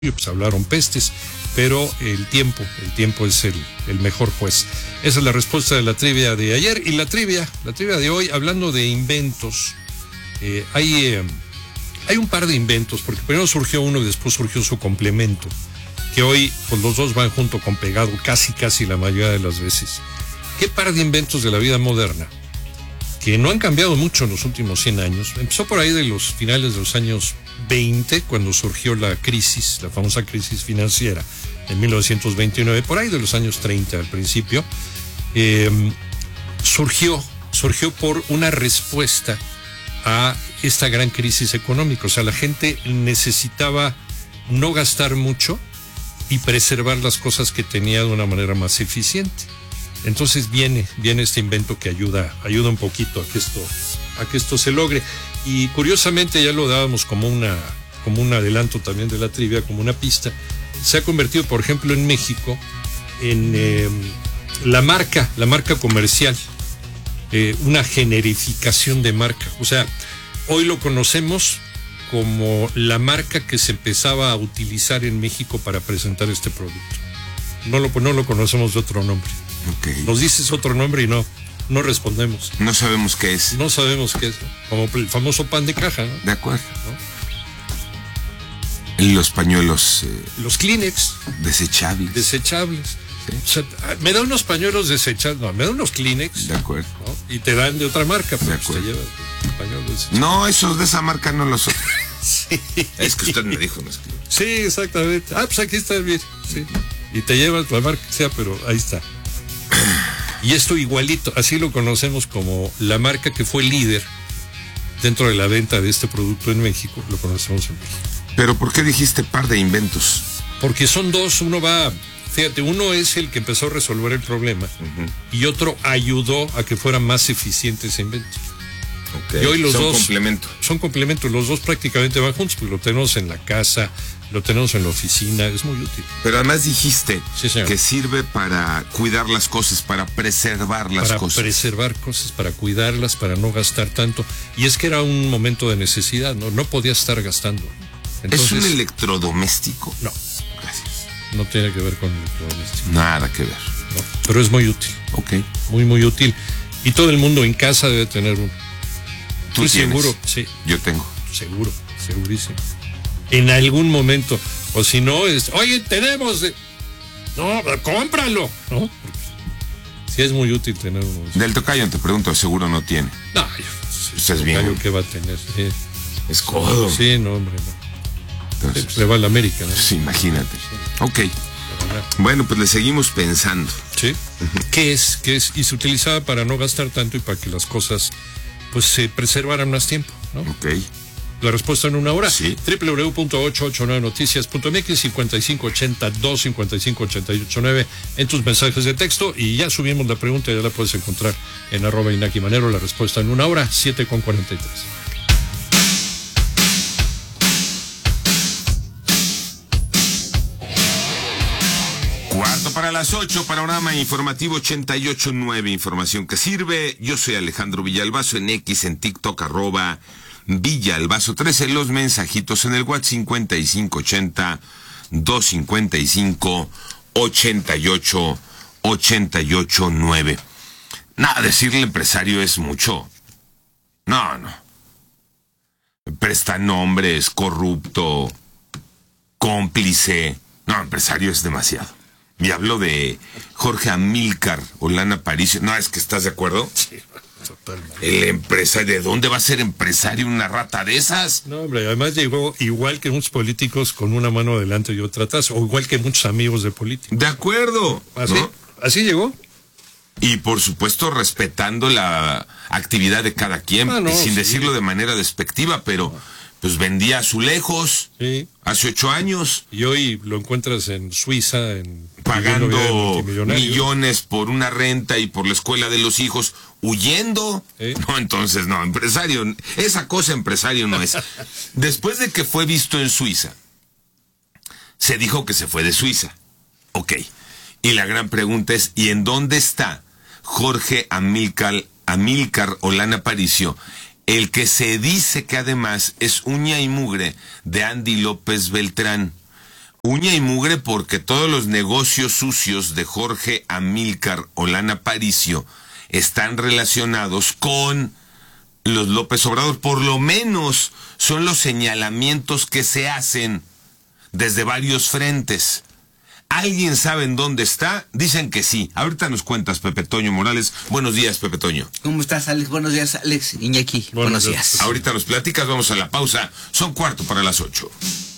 pues hablaron pestes, pero el tiempo es el mejor juez. Esa es la respuesta de la trivia de ayer. Y la trivia de hoy, hablando de inventos, hay un par de inventos, porque primero surgió uno y después surgió su complemento, que hoy pues los dos van junto con pegado casi la mayoría de las veces. ¿Qué par de inventos de la vida moderna que no han cambiado mucho en los últimos 100 años? Empezó por ahí de los finales de los años 20, cuando surgió la famosa crisis financiera en 1929, por ahí de los años 30 al principio, surgió por una respuesta a esta gran crisis económica. O sea, la gente necesitaba no gastar mucho y preservar las cosas que tenía de una manera más eficiente. Entonces viene este invento que ayuda un poquito a que esto se logre. Y curiosamente ya lo dábamos como un adelanto también de la trivia, como una pista. Se ha convertido, por ejemplo, en México en la marca comercial, una generificación de marca. O sea, hoy lo conocemos como la marca que se empezaba a utilizar en México para presentar este producto. No lo conocemos de otro nombre. Okay. Nos dices otro nombre y no respondemos. No sabemos qué es. No sabemos qué es, ¿no? Como el famoso pan de caja, ¿no? De acuerdo. ¿No? Los pañuelos... los Kleenex. Desechables. Sí. O sea, me da unos pañuelos desechables, no, me da unos Kleenex. De acuerdo. ¿No? Y te dan de otra marca, pero de te acuerdo. llevas pañuelos desechables. No, esos de esa marca no los son. Sí. Es que usted me dijo unos Kleenex. Sí, exactamente. Pues aquí está bien. Sí. Y te llevas la marca que sea, pero ahí está. Y esto igualito, así lo conocemos como la marca que fue líder dentro de la venta de este producto en México, lo conocemos en México. Pero ¿por qué dijiste par de inventos? Porque son dos, uno es el que empezó a resolver el problema, y otro ayudó a que fuera más eficiente ese invento. Okay. Y hoy los dos son complementos, los dos prácticamente van juntos, porque lo tenemos en la casa, lo tenemos en la oficina, es muy útil. Pero además dijiste sí, que sirve para cuidar las cosas, para preservar las cosas. Para preservar cosas, para cuidarlas, para no gastar tanto. Y es que era un momento de necesidad, no podía estar gastando. Entonces, ¿es un electrodoméstico? No. Gracias. No tiene que ver con electrodoméstico. Nada que ver. No, pero es muy útil. Ok. Muy útil. Y todo el mundo en casa debe tener uno. ¿Tú tienes? Seguro? Sí. Yo tengo. Segurísimo. En algún momento. O si no, oye, tenemos... No, cómpralo. ¿No? Sí, es muy útil tener uno. Del tocayo te pregunto, seguro no tiene. No, usted es bien. ¿Qué va a tener? Sí. Es codo. Sí, no, hombre, no. Entonces, le va a la América, ¿no? Sí, imagínate. Sí. Ok. Bueno, pues le seguimos pensando. Sí. ¿Qué es? Y se utilizaba para no gastar tanto y para que las cosas pues se preservaran más tiempo, ¿no? Ok. La respuesta en una hora. Sí. www.889noticias.mx 5582-558889 en tus mensajes de texto, y ya subimos la pregunta, ya la puedes encontrar en @InakiManero. La respuesta en una hora, 7:43. Cuarto para las 8, panorama informativo 88.9, información que sirve. Yo soy Alejandro Villalbazo, en X, en TikTok, @Villalbazo 13, los mensajitos en el WhatsApp 5580-255-8889. Nada, decirle empresario es mucho. No. Presta nombres, corrupto, cómplice. No, empresario es demasiado. Y hablo de Jorge Amílcar Olana Aparicio. No, es que estás de acuerdo. Sí, totalmente. El empresario, ¿de dónde va a ser empresario una rata de esas? No, hombre, además llegó igual que muchos políticos con una mano adelante y otra atrás, o igual que muchos amigos de políticos. De acuerdo. ¿Así? ¿No? ¿Así llegó? Y por supuesto respetando la actividad de cada quien, sin decirlo de manera despectiva, pero pues vendía azulejos hace 8 años. Y hoy lo encuentras en Suiza, pagando millones por una renta y por la escuela de los hijos, huyendo. No, entonces no, empresario, esa cosa empresario no es. Después de que fue visto en Suiza, se dijo que se fue de Suiza. Ok. Y la gran pregunta es, ¿y en dónde está Jorge Amílcar Olana Aparicio? El que se dice que además es uña y mugre de Andy López Beltrán. Uña y mugre porque todos los negocios sucios de Jorge Amílcar Olano Aparicio están relacionados con los López Obrador. Por lo menos son los señalamientos que se hacen desde varios frentes. ¿Alguien sabe en dónde está? Dicen que sí. Ahorita nos cuentas, Pepe Toño Morales. Buenos días, Pepe Toño. ¿Cómo estás, Alex? Buenos días, Alex. Iñaki. Buenos días. Ahorita nos platicas, vamos a la pausa. Son 7:45.